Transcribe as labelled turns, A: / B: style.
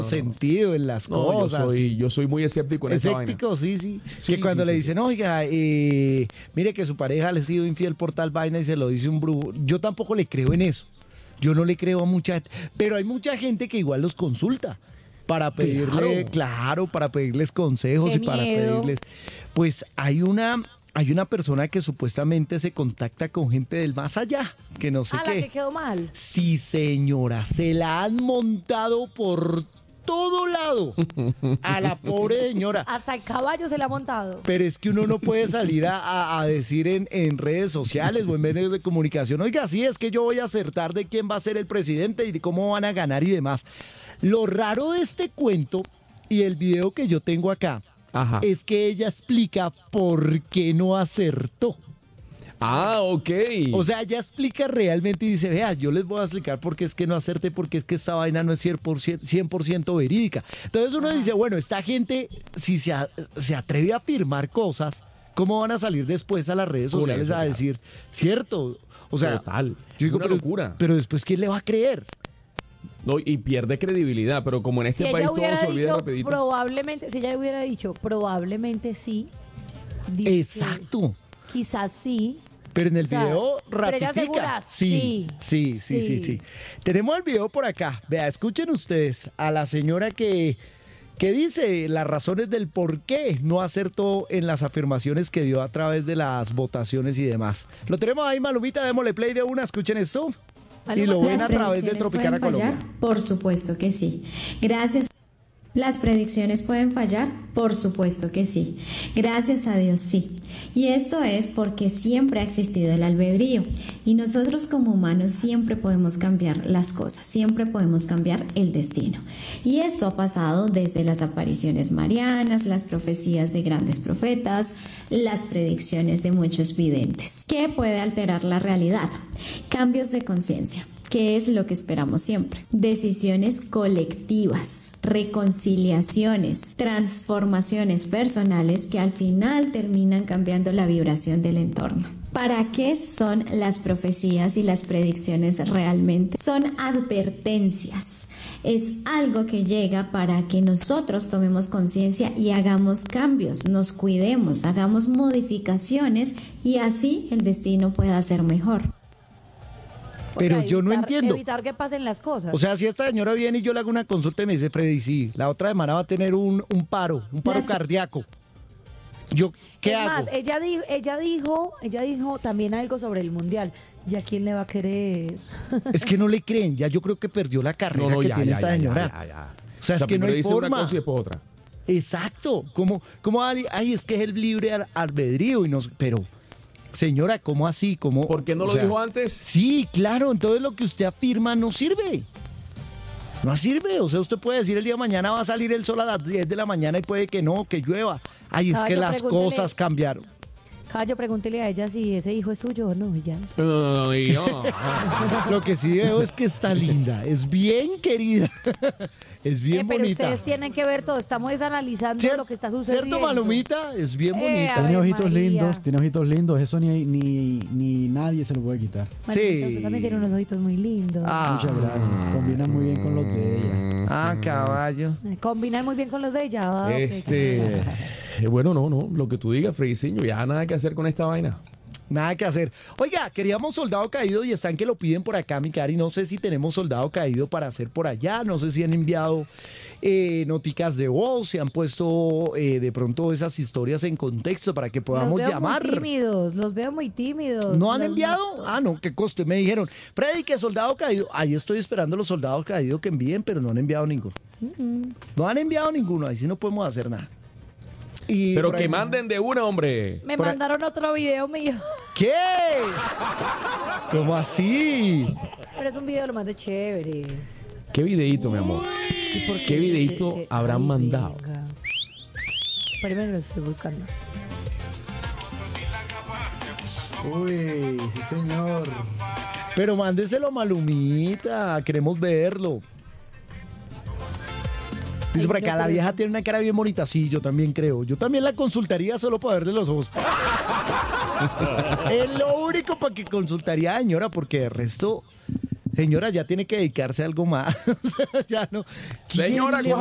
A: sentido en las
B: No,
A: cosas.
B: yo soy muy escéptico en esa vaina.
A: Escéptico, sí.
B: Sí,
A: Que cuando
B: sí,
A: le
B: sí,
A: dicen, oiga, mire que su pareja le ha sido infiel por tal vaina y se lo dice un brujo. Yo tampoco le creo en eso. Yo no le creo a mucha gente. Pero hay mucha gente que igual los consulta para pedirle, claro, para pedirles consejos
C: Qué
A: y para
C: miedo.
A: pedirles. Pues hay una persona que supuestamente se contacta con gente del más allá, que no sé
C: Ah, la
A: qué.
C: que quedó mal.
A: Sí, señora, se la han montado por todo lado a la pobre señora.
C: Hasta el caballo se la ha montado.
A: Pero es que uno no puede salir a decir en redes sociales o en medios de comunicación, oiga, sí, es que yo voy a acertar de quién va a ser el presidente y de cómo van a ganar y demás. Lo raro de este cuento y el video que yo tengo acá
B: Ajá.
A: es que ella explica por qué no acertó.
B: Ah, ok.
A: O sea, ella explica realmente y dice, vea, yo les voy a explicar por qué es que no acerté, porque es que esta vaina no es 100% verídica. Entonces uno dice, bueno, esta gente, si se atreve a afirmar cosas, ¿cómo van a salir después a las redes
B: Por
A: sociales
B: eso,
A: a
B: claro.
A: decir, cierto? O sea,
B: Total.
A: yo digo,
B: Una locura.
A: pero después, ¿quién le va a creer?
B: No, y pierde credibilidad, pero como en este
C: Si
B: país
C: ella
B: todo
C: hubiera
B: se olvida
C: dicho
B: rapidito.
C: probablemente, si ella hubiera dicho probablemente sí. dice
A: Exacto.
C: que Quizás sí.
A: Pero en el
C: O sea,
A: video
C: pero ella
A: ratifica.
C: asegura,
A: Sí. Tenemos el video por acá. Vea, escuchen ustedes a la señora que dice las razones del por qué no acertó en las afirmaciones que dio a través de las votaciones y demás. Lo tenemos ahí, Malumita, démosle play de una, escuchen esto. Y lo ven a través de Tropicana Colombia.
D: Por supuesto que sí. Gracias. ¿Las predicciones pueden fallar? Por supuesto que sí. Gracias a Dios sí. Y esto es porque siempre ha existido el albedrío. Y nosotros como humanos siempre podemos cambiar las cosas, siempre podemos cambiar el destino. Y esto ha pasado desde las apariciones marianas, las profecías de grandes profetas, las predicciones de muchos videntes. ¿Qué puede alterar la realidad? Cambios de conciencia. ¿Qué es lo que esperamos siempre? Decisiones colectivas, reconciliaciones, transformaciones personales que al final terminan cambiando la vibración del entorno. ¿Para qué son las profecías y las predicciones realmente? Son advertencias. Es algo que llega para que nosotros tomemos conciencia y hagamos cambios, nos cuidemos, hagamos modificaciones y así el destino pueda ser mejor.
A: Pero
C: O sea,
A: yo no entiendo.
C: Evitar que pasen las cosas.
A: O sea, si esta señora viene y yo le hago una consulta y me dice, Freddy, sí, la otra semana va a tener un paro cardíaco. ¿Yo qué
C: es
A: hago?
C: más, ella dijo también algo sobre el mundial. ¿Ya quién le va a querer?
A: Es que no le creen, ya yo creo que perdió la carrera
B: No,
A: que
B: ya,
A: tiene
B: ya,
A: esta
B: ya,
A: señora.
B: ya.
A: O sea, es que no
B: primero
A: hay
B: dice
A: forma.
B: una cosa y después otra.
A: Exacto. Ay, es que es el libre albedrío y nos, pero señora, ¿cómo así? ¿Cómo?
B: ¿Por qué no
A: O
B: lo
A: sea,
B: dijo antes?
A: Sí, claro, entonces lo que usted afirma no sirve. No sirve, o sea, usted puede decir el día de mañana va a salir el sol a las 10 de la mañana y puede que no, que llueva. Ay, es que
C: Caballo,
A: las
C: pregúntele.
A: cosas cambiaron.
C: Cayo, pregúntele a ella si ese hijo es suyo o no. Y ya.
B: No.
A: Lo que sí veo es que está linda, es bien querida, es bien
C: Pero
A: bonita.
C: ustedes tienen que ver todo. Estamos analizando lo que está sucediendo.
A: ¿Cierto, Malumita? Es bien bonita.
C: Ave
E: Tiene ojitos
C: María.
E: lindos, eso ni nadie se lo puede quitar.
C: Malumita,
A: Sí.
C: usted también tiene unos ojitos muy lindos.
E: Muchas gracias. Combina muy bien con los de ella.
A: Caballo.
C: Combinan muy bien con los de ella. Ah, ok.
B: Bueno, no, lo que tú digas, Frediciño, ya nada que hacer con esta vaina.
A: Nada que hacer. Oiga, queríamos soldado caído y están que lo piden por acá, mi cari. No sé si tenemos soldado caído para hacer por allá. No sé si han enviado noticas de voz, se han puesto de pronto esas historias en contexto para que podamos
C: Los veo
A: llamar.
C: muy tímidos, los veo muy tímidos.
A: ¿No han
C: Los-
A: enviado? Ah, no, qué coste. Me dijeron, Freddy, que soldado caído. Ahí estoy esperando los soldados caídos que envíen, pero no han enviado ninguno. No han enviado ninguno. Ahí sí no podemos hacer nada. Y
B: Pero
A: por ahí-
B: que manden de una, hombre.
C: Me
A: Por ahí-
C: mandaron otro video mío.
A: ¿Qué? ¿Cómo así?
C: Pero es un video lo más de chévere.
B: ¿Qué videíto, mi amor?
C: ¿Y por
B: ¿Qué videíto habrán mandado?
C: venga. Espérame, lo estoy buscando.
E: Uy, sí señor.
A: Pero mándeselo a Malumita, queremos verlo. Dice
C: Ay,
A: por acá,
C: pero
A: la
C: por
A: vieja
C: eso-
A: tiene una cara bien bonita. Sí, yo también creo. Yo también la consultaría solo para verle los ojos. Es lo único para que consultaría, señora, porque de resto, Señora, ya tiene que dedicarse a algo más. Ya no. ¿Quién
B: Señora,
A: le